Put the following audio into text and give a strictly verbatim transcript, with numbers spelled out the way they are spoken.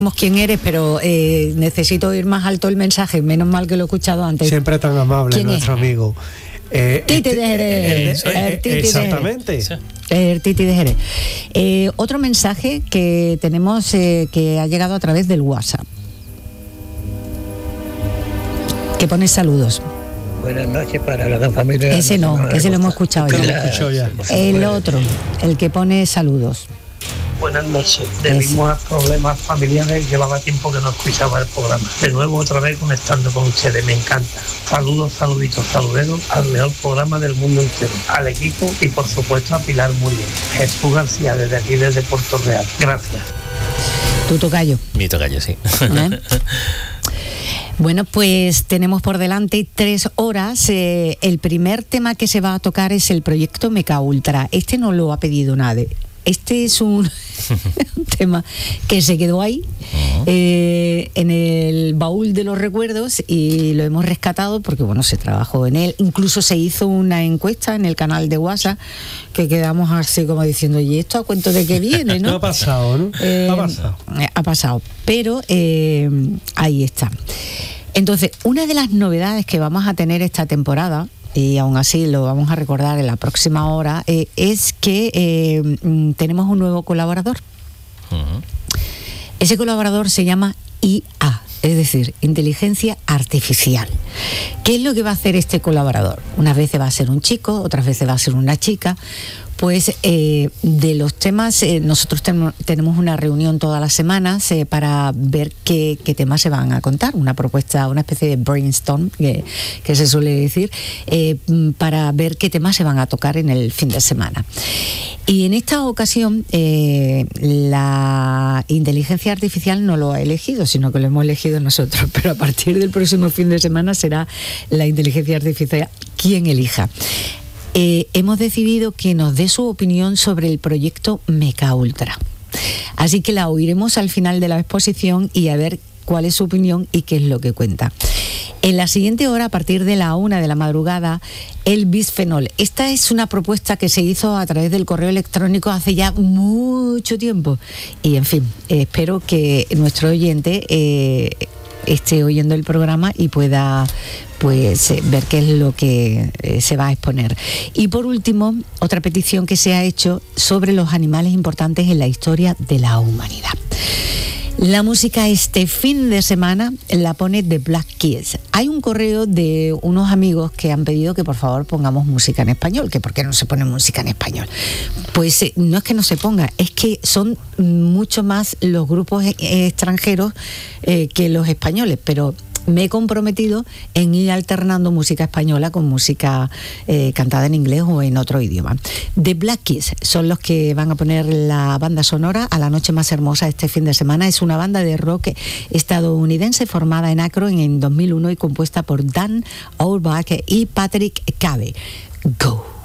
quién eres, pero eh, necesito oír más alto el mensaje. Menos mal que lo he escuchado antes. Siempre tan amable nuestro es? amigo. Eh, Titi este, de Jerez. eh, eh, El Titi exactamente. de Jerez. El Titi de Jerez. Eh, otro mensaje que tenemos eh, que ha llegado a través del WhatsApp. Que pone saludos. Buenas noches para la familia. Ese no, ese lo hemos escuchado ya. Lo escuchó ya. El otro, el que pone saludos. Buenas noches. Debido a problemas familiares, llevaba tiempo que no escuchaba el programa. De nuevo, otra vez conectando con ustedes. Me encanta. Saludos, saluditos, saluderos al mejor programa del mundo entero. Al equipo y, por supuesto, a Pilar Muriel. Jesús García, desde aquí, desde Puerto Real. Gracias. Tu tocayo. Mi tocayo, sí. ¿Eh? Bueno, pues tenemos por delante tres horas. Eh, el primer tema que se va a tocar es el proyecto Meca Ultra. Este no lo ha pedido nadie. Este es un, un tema que se quedó ahí, eh, en el baúl de los recuerdos, y lo hemos rescatado porque, bueno, se trabajó en él. Incluso se hizo una encuesta en el canal de WhatsApp que quedamos así como diciendo, ¿y esto a cuento de qué viene? ¿No? No ha pasado, ¿no? Eh, ha pasado. Ha pasado, pero eh, ahí está. Entonces, una de las novedades que vamos a tener esta temporada, y aún así lo vamos a recordar en la próxima hora, eh, es que eh, tenemos un nuevo colaborador. Uh-huh. Ese colaborador se llama I A, es decir, inteligencia artificial. ¿Qué es lo que va a hacer este colaborador? Unas veces va a ser un chico, otras veces va a ser una chica. Pues eh, de los temas, eh, nosotros ten- tenemos una reunión todas las semanas eh, para ver qué, qué temas se van a contar, una propuesta, una especie de brainstorm, que, que se suele decir, eh, para ver qué temas se van a tocar en el fin de semana. Y en esta ocasión eh, la inteligencia artificial no lo ha elegido, sino que lo hemos elegido nosotros, pero a partir del próximo fin de semana será la inteligencia artificial quien elija. Eh, hemos decidido que nos dé su opinión sobre el proyecto Meca Ultra. Así que la oiremos al final de la exposición y a ver cuál es su opinión y qué es lo que cuenta. En la siguiente hora, a partir de la una de la madrugada, el bisfenol. Esta es una propuesta que se hizo a través del correo electrónico hace ya mucho tiempo. Y, en fin, eh, espero que nuestro oyente eh, esté oyendo el programa y pueda pues eh, ver qué es lo que eh, se va a exponer. Y por último, otra petición que se ha hecho sobre los animales importantes en la historia de la humanidad. La música este fin de semana la pone The Black Keys. Hay un correo de unos amigos que han pedido que por favor pongamos música en español, que por qué no se pone música en español. Pues eh, no es que no se ponga, es que son mucho más los grupos eh, extranjeros eh, que los españoles, pero me he comprometido en ir alternando música española con música eh, cantada en inglés o en otro idioma. The Black Keys son los que van a poner la banda sonora a la noche más hermosa este fin de semana. Es una banda de rock estadounidense formada en Akron en dos mil uno y compuesta por Dan Auerbach y Patrick Cabe. Go.